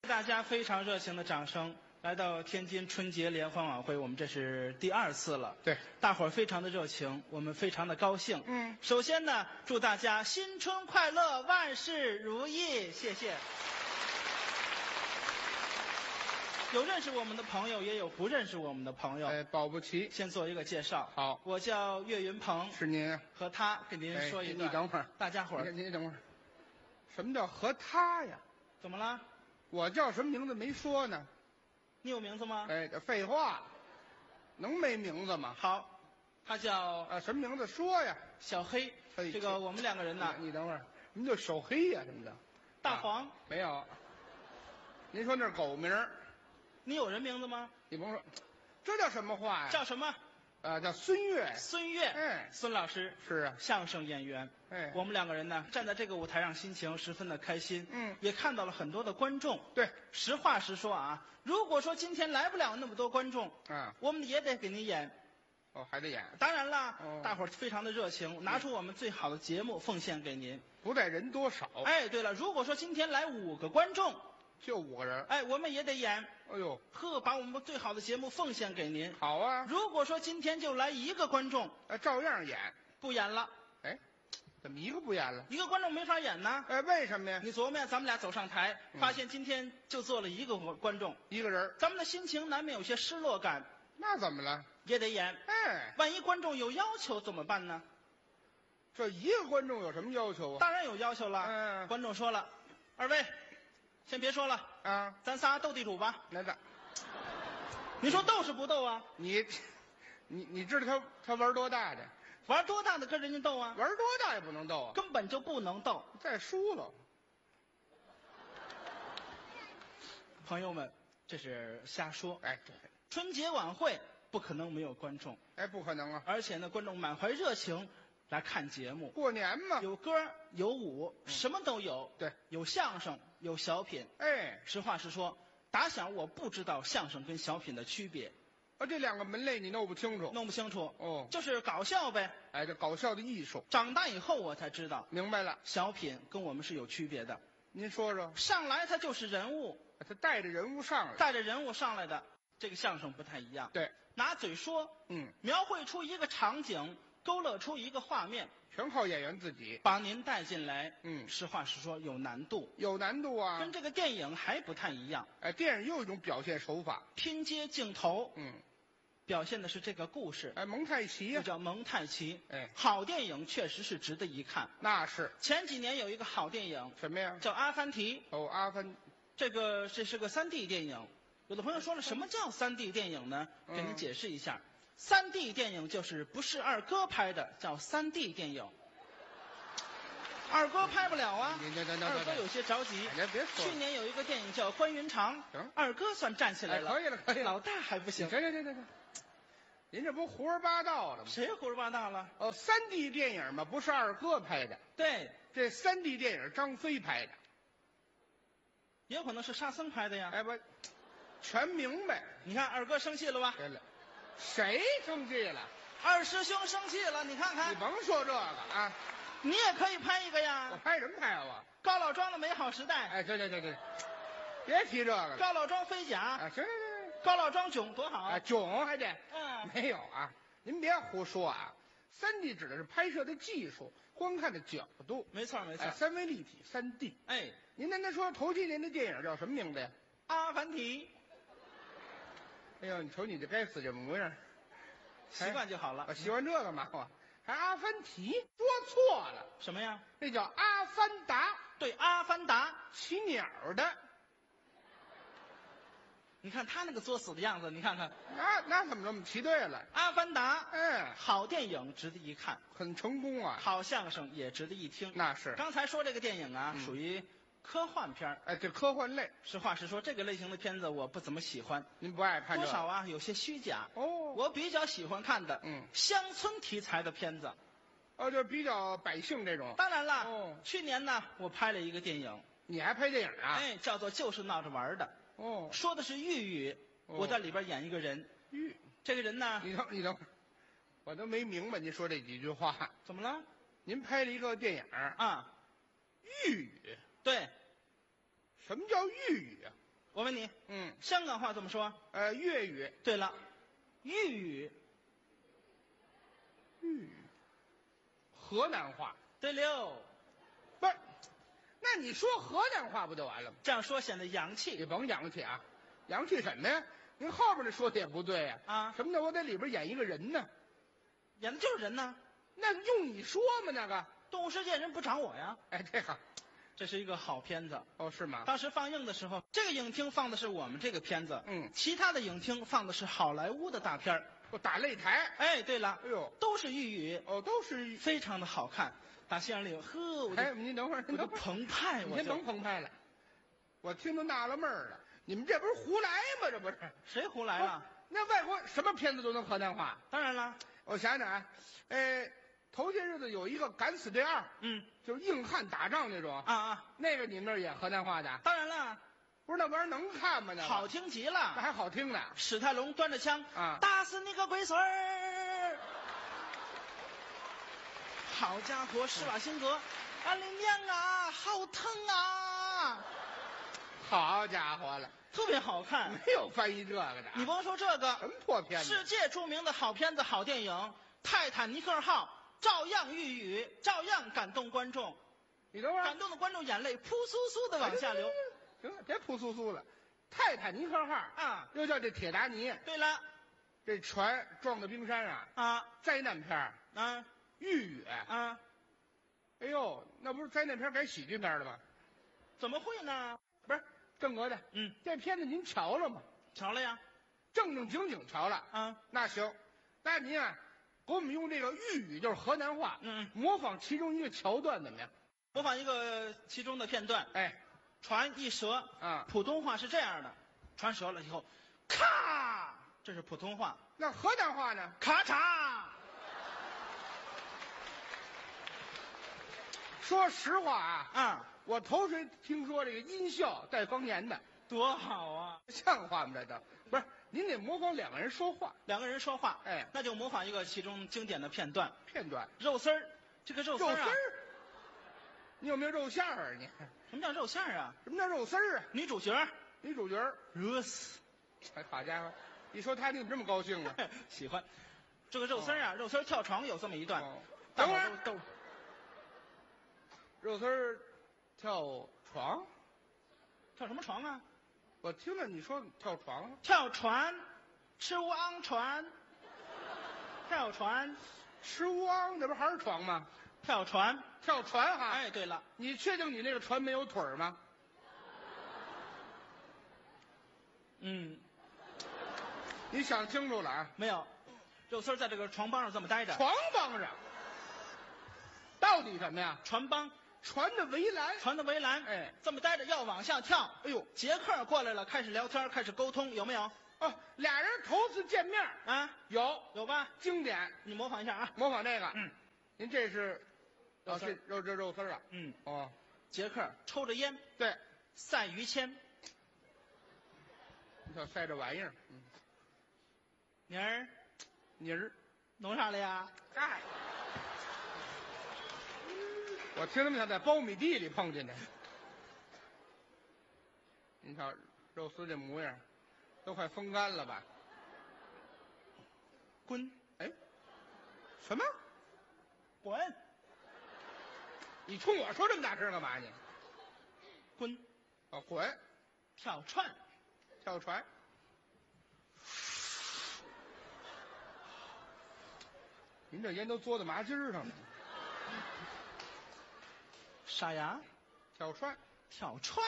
大家非常热情的掌声，来到天津春节联欢晚会，我们这是第2次了。 对， 大伙儿非常的热情，我们非常的高兴。 嗯， 首先呢，祝大家新春快乐，万事如意，谢谢。有认识我们的朋友，也有不认识我们的朋友。 保不齐。 先做一个介绍。 好， 我叫岳云鹏， 是您啊。 和他给您说一段。 你等会儿， 大家伙儿， 您等会儿。什么叫和他呀？ 怎么了？ 我叫什么名字没说呢？ 你有名字吗？ 这废话，能没名字吗？ 好，他叫什么名字说呀？ 小黑。这个我们2个人呢。 你等会儿，什么叫小黑呀？什么的？ 大黄、 没有。您说那是狗名？ 你有人名字吗？ 你甭说，这叫什么话呀？ 叫什么？ 叫孙越。 孙越。孙老师是啊， 相声演员。我们2个人呢，站在这个舞台上，心情十分的开心。也看到了很多的观众。 对， 实话实说啊，如果说今天来不了那么多观众，我们也得给您演。 还得演。 当然了，大伙儿非常的热情，拿出我们最好的节目奉献给您， 不在人多少。 对了，如果说今天来5个观众。 就5个人， 我们也得演。 哎呦， 把我们最好的节目奉献给您。 好啊。 如果说今天就来1个观众， 照样演， 不演了。 怎么1个不演了？1 个观众没法演呢。 为什么呀？ 你琢磨呀，咱们俩走上台，发现今天就坐了1个观众 ，1个人， 咱们的心情难免有些失落感。 那怎么了？ 也得演。万一观众有要求怎么办呢？ 这1个观众有什么要求啊？ 当然有要求了。观众说了：“2位。”先别说了咱仨斗地主吧。 来的， 你说斗是不斗啊？ 你知道他玩多大的？ 玩多大的跟人家斗啊？ 玩多大也不能斗啊， 根本就不能斗。 再输了。 朋友们，这是瞎说。 对， 春节晚会不可能没有观众。 不可能啊！ 而且呢，观众满怀热情。来看节目， 过年嘛， 有歌有舞，什么都有。 对， 有相声，有小品。实话实说，打小我不知道相声跟小品的区别。 这2个门类你弄不清楚？ 弄不清楚。就是搞笑呗。 这搞笑的艺术。 长大以后我才知道， 明白了， 小品跟我们是有区别的。 您说说。 上来他就是人物， 他带着人物上来， 的，这个相声不太一样。 对， 拿嘴说，描绘出一个场景。勾勒出一个画面， 全靠演员自己把您带进来。实话实说，有难度， 啊， 跟这个电影还不太一样。 电影又有一种表现手法， 拼接镜头，表现的是这个故事。 蒙太奇呀， 就叫蒙太奇。好电影确实是值得一看。 那是。 前几年有一个好电影， 什么呀？ 叫《阿凡提》。 阿凡， 这是个3D 电影。有的朋友说了，什么叫3D 电影呢？给您解释一下。3D 电影就是不是二哥拍的，叫3D 电影。二哥拍不了啊，二哥有些着急。 别说。 去年有一个电影叫《关云长》，二哥算站起来了。 可以了， 老大还不行。 行，您这不胡说八道了吗？ 谁胡说八道了 ？3D 电影嘛，不是二哥拍的。 对， 这3D 电影张飞拍的， 也有可能是沙僧拍的呀。 不，全明白。 你看二哥生气了吧？ 对了。谁生气了？ 二师兄生气了，你看看。 你甭说这个啊， 你也可以拍一个呀。 我拍什么拍啊？我高老庄的美好时代。 对，别提这个。 高老庄飞甲。 行。 高老庄囧多好啊！ 囧还得。没有啊，您别胡说啊。3D 指的是拍摄的技术，观看的角度。 没错。 三维立体3D。您刚才说头些年的电影叫什么名字呀？ 阿凡提。 哎呦，你瞅你这该死这模样， 习惯就好了。 喜欢这个嘛？还阿凡提，说错了。 什么呀？ 那叫阿凡达。 对，阿凡达， 骑鸟的。 你看他那个作死的样子，你看看。 那怎么这么骑对了？ 阿凡达，好电影值得一看， 很成功啊。 好相声也值得一听。 那是。 刚才说这个电影啊，属于科幻片。 这科幻类。 实话实说，这个类型的片子我不怎么喜欢。 您不爱看多少啊？有些虚假。 我比较喜欢看的，乡村题材的片子。 就比较百姓这种。 当然了。去年呢，我拍了一个电影。 你还拍电影啊？ 叫做《就是闹着玩的》。说的是豫语。我在里边演一个人。这个人呢？ 你等会儿，我都没明白您说这几句话。 怎么了？ 您拍了一个电影啊？ 豫语。 对。 什么叫豫语啊？ 我问你， 嗯， 香港话怎么说？ 粤语。 对了，豫语。 豫语。河南话。 对溜， 不是，那你说河南话不就完了吗？ 这样说显得洋气。 你甭洋气啊，洋气什么呀？您后边那说的也不对呀。 啊， 什么叫我在里边演一个人呢？ 演的就是人呢。 那用你说吗？那个动物世界人不找我呀。 哎，这个这是一个好片子。 哦，是吗？ 当时放映的时候，这个影厅放的是我们这个片子， 嗯， 其他的影厅放的是好莱坞的大片儿。 我打擂台。 哎，对了， 哎呦， 都是豫语， 哦，都是。 非常的好看。打戏院里，呵，我就哎，您等会儿， 我就澎湃， 你先甭澎湃了，我听都纳了闷儿了，你们这不是胡来吗？这不是？ 谁胡来了？ 那外国什么片子都能河南话？ 当然了， 我想想啊，头些日子有一个《敢死队2》， 嗯， 就是硬汉打仗那种啊， 那个你们那儿演河南话的？ 当然了， 不是那玩意儿能看吗？那好听极那了， 还好听呢。 史泰龙端着枪啊， 打死你个龟孙儿！好家伙，施瓦辛格，俺的娘啊，好疼啊！ 好家伙了， 特别好看。 没有翻译这个的。 你甭说这个， 什么破片子？ 世界著名的好片子、好电影《泰坦尼克号》照样豫语，照样感动观众。 你等会儿， 感动的观众眼泪扑簌簌的往下流。 行了，别扑簌簌了。泰坦尼克号啊， 又叫这铁达尼。 对了， 这船撞到冰山啊， 灾难片儿啊， 豫语啊。 哎呦，那不是灾难片改喜剧片了吗？ 怎么会呢？ 不是正格的。 嗯， 这片子您瞧了吗？ 瞧了呀。 正正经经瞧了。 啊， 那行，那您啊，给我们用这个豫语，就是河南话，模仿其中一个桥段怎么样？ 模仿一个其中的片段。 哎， 船一折啊， 普通话是这样的，船折了以后，咔，这是普通话。 那河南话呢？ 咔嚓。 说实话啊， 我头回听说这个音效带方言的， 多好啊！ 像话吗？这都不是，您得模仿两个人说话。 两个人说话， 哎， 那就模仿一个其中经典的片段。 片段， 肉丝儿，这个肉丝儿啊， 你有没有肉馅儿啊？你什么叫肉馅儿啊？ 什么叫肉丝儿啊？ 女主角， 女主角热死！ 哎，好家伙，一说他你怎么这么高兴啊？ 喜欢。这个肉丝儿啊，肉丝儿跳床有这么一段。 等会儿都肉丝儿跳床， 跳什么床啊？ 我听了你说跳床， 跳船，吃乌昂船，跳船， 吃乌昂，那不还是床吗？ 跳船， 跳船哈。 哎，对了， 你确定你那个船没有腿儿吗？ 嗯， 你想清楚了啊？ 没有，肉丝儿在这个床帮上这么待着。 床帮上，到底什么呀？ 船帮。 船的围栏， 船的围栏， 哎， 这么待着要往下跳。 哎呦， 杰克过来了，开始聊天，开始沟通，有没有？ 哦，俩人头次见面啊，有吧？ 经典， 你模仿一下啊， 模仿这个。 嗯， 您这是， 肉丝肉丝啊。 嗯， 哦， 杰克抽着烟， 对， 赛于谦。 你瞧晒这玩意儿， 妮儿，弄啥了呀？ 哎。我听他们想在苞米地里碰见的。你瞧肉丝这模样，都快风干了吧？ 滚！ 哎，什么？ 滚！ 你冲我说这么大声干嘛你？ 滚！ 哦，滚！ 跳船， 跳船。您这烟都嘬到麻筋上了。 啥呀？ 跳船， 跳船，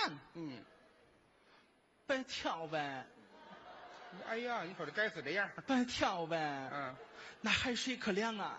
别跳呗！ 哎呀，你说这该死这样， 别跳呗！那海水可凉啊！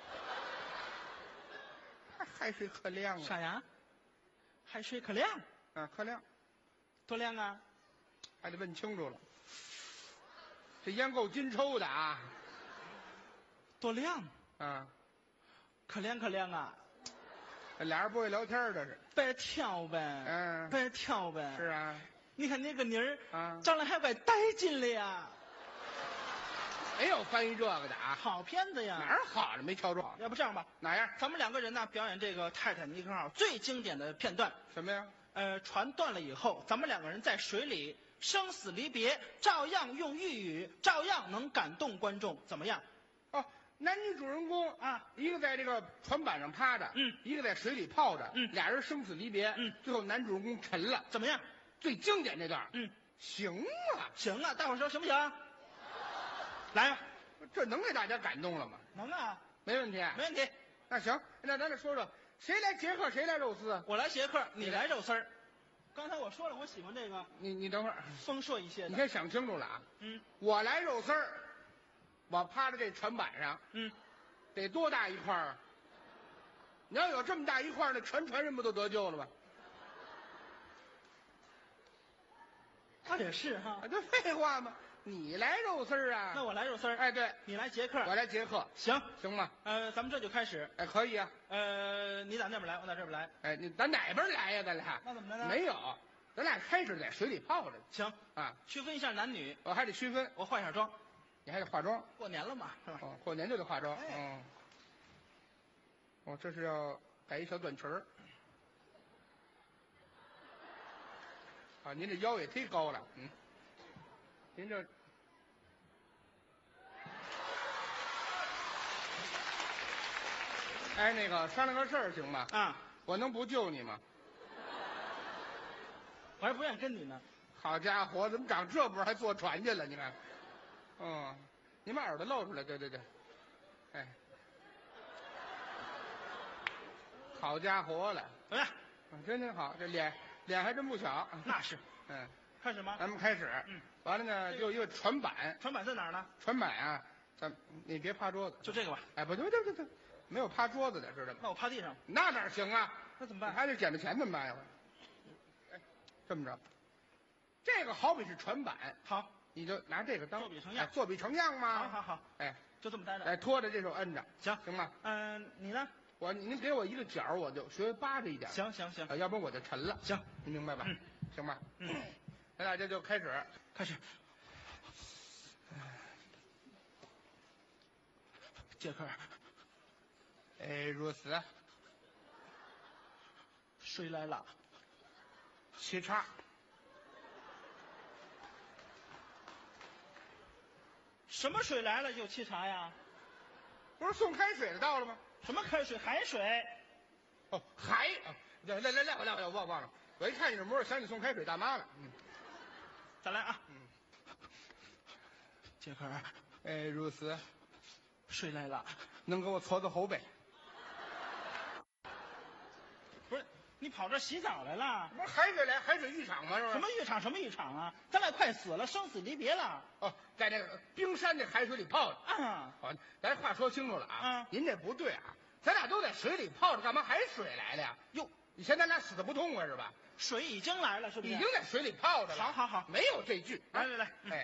海水可凉啊！ 啥呀？海水可凉？ 可凉， 多凉啊？ 还得问清楚了。这烟够金抽的啊！ 多凉？可凉可凉啊！ 这俩人不会聊天，这是。 别跳呗，别跳呗。 是啊， 你看那个妮儿长得还怪带劲的呀。 没有翻译这个的啊， 好片子呀。 哪儿好了没瞧着？ 要不这样吧， 哪样？ 咱们两个人呢表演这个泰坦尼克号最经典的片段。 什么呀？ 船断了以后，咱们两个人在水里生死离别照样用豫语，照样能感动观众，怎么样？ 哦，男女主人公啊， 一个在这个船板上趴着，一个在水里泡着，俩人生死离别，最后男主人公沉了， 怎么样？ 最经典这段，行啊， 行啊，大伙儿说行不行？来吧， 这能给大家感动了吗？ 能啊， 没问题， 没问题。 那行，那咱这说说，谁来杰克，谁来肉丝？ 我来杰克，你来肉丝儿。刚才我说了，我喜欢这个你等会儿， 丰硕一些的。 你先想清楚了啊。我来肉丝儿，我趴在这船板上，得多大一块儿啊？你要有这么大一块儿，那全船人不都得救了吗？ 那也是哈。 这废话吗？你来肉丝儿啊？ 那我来肉丝儿。 哎，对， 你来杰克， 我来杰克， 行行吗？ 咱们这就开始。 哎，可以啊。 你打那边来，我打这边来。 哎，咱哪边来呀？咱俩？ 那怎么来呢？ 没有，咱俩开始在水里泡着。 行啊， 区分一下男女。 我还得区分， 我化一下妆。 你还得化妆。 过年了嘛，是吧？ 哦，过年就得化妆。 哎哦，这是要改一小短裙儿。啊，您这腰也忒高了，您这，哎，那个商量个事儿行吗？ 啊， 我能不救你吗？ 我还不愿意跟你呢。 好家伙，怎么长这波还坐船去了？你看，你把耳朵露出来，对对对，哎，好家伙了， 怎么样？ 真好，这脸还真不小。 那是。开始吗？ 咱们开始。完了呢，就一个船板。 船板在哪儿呢？ 船板啊，你别趴桌子。 就这个吧。 哎，不对，没有趴桌子的，知道吗？ 那我趴地上。 那哪行啊？ 那怎么办？ 还得捡着钱怎么办呀？哎，这么着，这个好比是船板。 好， 你就拿这个当作比成样。 作比成样吗？ 好。哎，就这么待着。 哎，拖着这手摁着。行吗？ 你呢？ 您给我一个角，我就学扒着一点。 行。 要不然我就沉了。 行， 你明白吧？行吧？咱俩这就开始。 杰克， 如此。 水来了。 沏茶。 什么水来了就沏茶呀？ 不是送开水的到了吗？ 什么开水？海水。 哦，来，我忘了。我一看你这模样，想起送开水大妈了。 再来啊。杰克， 如此。 水来了。 能给我搓搓后背？ 不是，你跑这洗澡来了？ 不是海水浴场吗？是吧？ 什么浴场啊？咱俩快死了，生死离别了。 哦，在这个冰山这海水里泡着。好，咱话说清楚了啊。您这不对啊，咱俩都在水里泡着，干嘛还水来了呀？哟，你嫌咱俩死的不痛快是吧？ 水已经来了，是不是？ 已经在水里泡着了。 好， 没有这句。 来， 哎。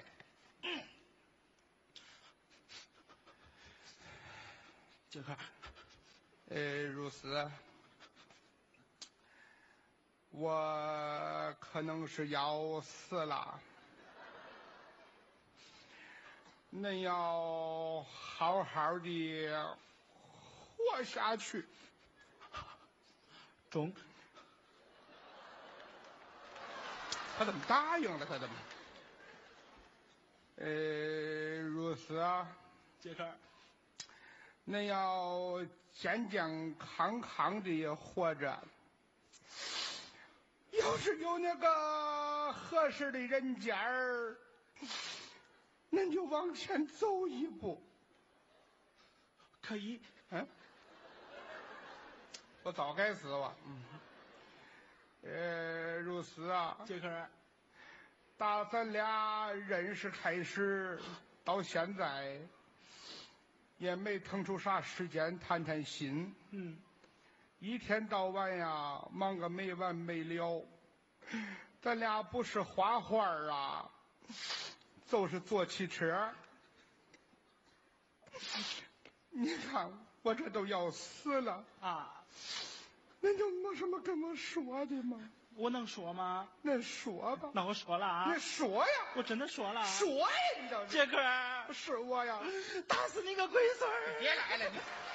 杰克， 如此。我可能是要死了，恁要好好的活下去。 中。 他怎么答应了？他怎么？如此啊， 杰克。 恁要健健康康的活着，要是有那个合适的人家儿，恁就往前走一步。 可以。 我早该死了。如此啊， 杰克， 打咱俩认识开始到现在，也没腾出啥时间谈谈心。一天到晚呀，忙个没完没了。咱俩不是画画啊，就是坐汽车。你看我这都要死了啊！ 恁有没什么跟我说的吗？ 我能说吗？ 恁说吧。 那我说了啊。 你说呀！ 我真的说了。 说呀！你倒是。 杰克， 是我呀！ 打死你个龟孙儿！ 别来了你。